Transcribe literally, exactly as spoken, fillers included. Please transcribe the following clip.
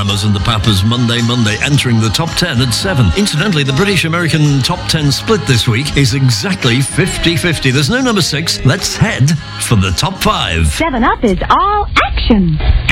Mamas and the Papas Monday Monday, entering the top ten at seven. Incidentally, the British-American top ten split this week is exactly fifty-fifty. There's no number six. Let's head for the top five. seven up is all action.